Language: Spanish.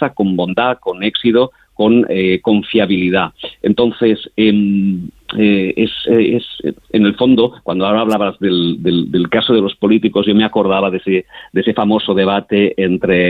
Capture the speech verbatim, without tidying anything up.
firmeza, con bondad, con éxito, con eh, confiabilidad. Entonces, eh, eh, es, es en el fondo, cuando ahora hablabas del, del, del caso de los políticos, yo me acordaba de ese, de ese famoso debate entre